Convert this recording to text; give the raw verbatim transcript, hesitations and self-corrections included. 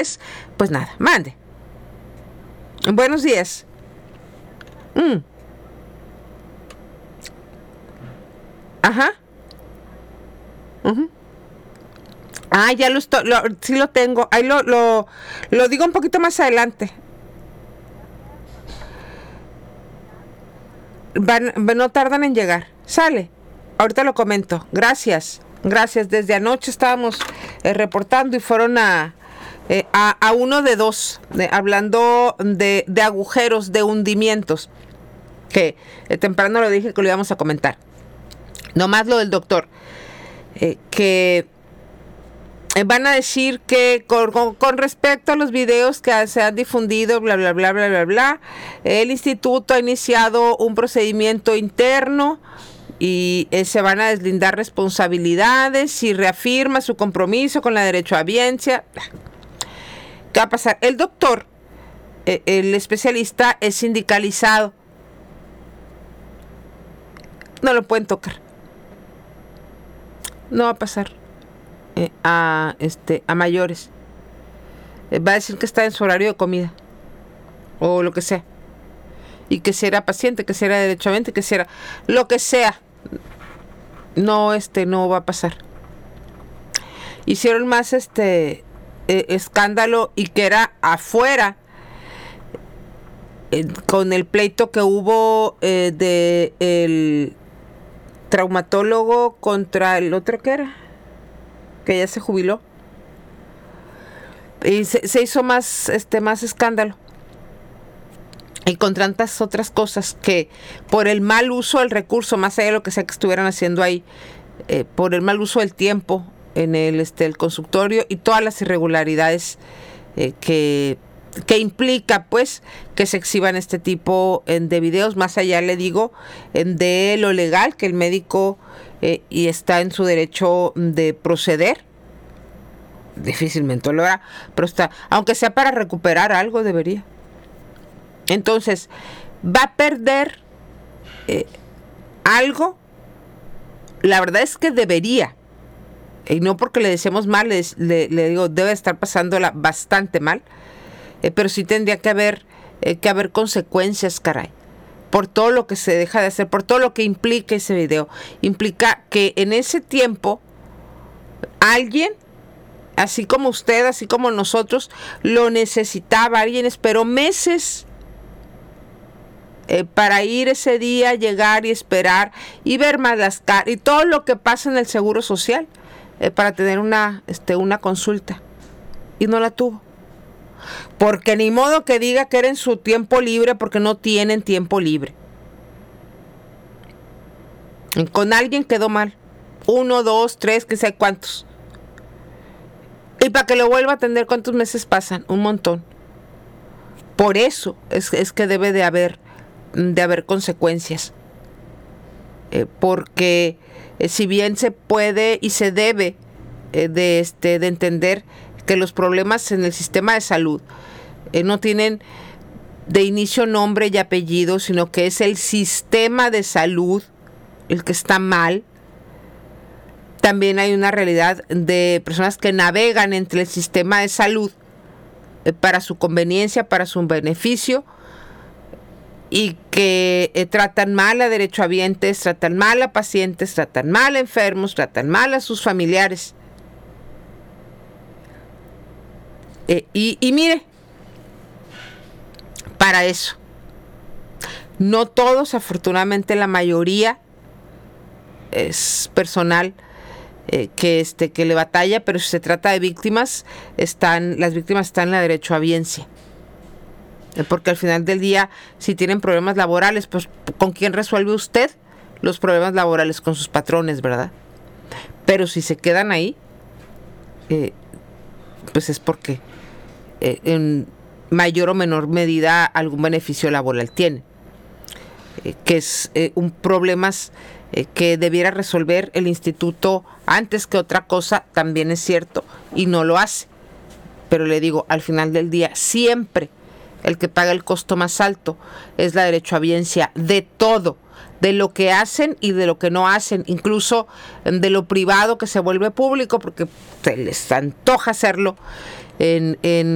es, pues nada, mande. Buenos días. Mm. Ajá. Uh-huh. Ah, ya lo estoy, lo, sí lo tengo. Ahí lo, lo, lo digo un poquito más adelante. Van, no tardan en llegar. Sale. Ahorita lo comento. Gracias. Gracias. Desde anoche estábamos eh, reportando y fueron a, eh, a, a uno de dos, de, hablando de, de agujeros, de hundimientos. Que eh, temprano lo dije que lo íbamos a comentar. Nomás lo del doctor. Eh, que eh, van a decir que con, con, con respecto a los videos que se han difundido, bla, bla, bla, bla, bla, bla, el instituto ha iniciado un procedimiento interno y eh, se van a deslindar responsabilidades y reafirma su compromiso con la derechohabiencia. ¿Qué va a pasar? El doctor, eh, el especialista, es sindicalizado. No lo pueden tocar. No va a pasar eh, a este a mayores. Eh, va a decir que está en su horario de comida o lo que sea, y que si era paciente, que si era derechamente, que si era lo que sea. No, este no va a pasar. Hicieron más este eh, escándalo y que era afuera eh, con el pleito que hubo eh, de el traumatólogo contra el otro que era, que ya se jubiló. Y se, se hizo más, este, más escándalo. Y con tantas otras cosas que por el mal uso del recurso, más allá de lo que sea que estuvieran haciendo ahí, eh, por el mal uso del tiempo en el, este, el consultorio y todas las irregularidades eh, que, que implica pues que se exhiban este tipo de videos, más allá, le digo, de lo legal, que el médico eh, y está en su derecho de proceder. Difícilmente lo hará, pero está, aunque sea para recuperar algo, debería. Entonces, va a perder eh, algo. La verdad es que debería, y no porque le decimos mal, le, le, le digo, debe estar pasándola bastante mal, eh, pero sí tendría que haber, eh, que haber consecuencias, caray, por todo lo que se deja de hacer, por todo lo que implica ese video. Implica que en ese tiempo alguien, así como usted, así como nosotros, lo necesitaba. Alguien esperó meses eh, para ir ese día, llegar y esperar y ver más las caras y todo lo que pasa en el Seguro Social eh, para tener una, este, una consulta. Y no la tuvo. Porque ni modo que diga que era en su tiempo libre, porque no tienen tiempo libre. Con alguien quedó mal. Uno, dos, tres, que sé cuántos. Y para que lo vuelva a atender, ¿cuántos meses pasan? Un montón. Por eso es, es que debe de haber, de haber consecuencias. Eh, porque eh, si bien se puede y se debe eh, de, este, de entender que los problemas en el sistema de salud eh, no tienen de inicio nombre y apellido, sino que es el sistema de salud el que está mal. También hay una realidad de personas que navegan entre el sistema de salud eh, para su conveniencia, para su beneficio, y que eh, tratan mal a derechohabientes, tratan mal a pacientes, tratan mal a enfermos, tratan mal a sus familiares. Eh, y, y mire, para eso, no todos, afortunadamente la mayoría es personal eh, que, este, que le batalla, pero si se trata de víctimas, están, las víctimas están en la derechohabiencia. Eh, porque al final del día, si tienen problemas laborales, pues ¿con quién resuelve usted los problemas laborales? Con sus patrones, ¿verdad? Pero si se quedan ahí, eh, pues es porque eh, en mayor o menor medida algún beneficio laboral tiene, eh, que es eh, un problema eh, que debiera resolver el instituto antes que otra cosa, también es cierto, y no lo hace. Pero le digo, al final del día, siempre el que paga el costo más alto es la derechohabiencia de todo, de lo que hacen y de lo que no hacen, incluso de lo privado que se vuelve público porque se les antoja hacerlo en, en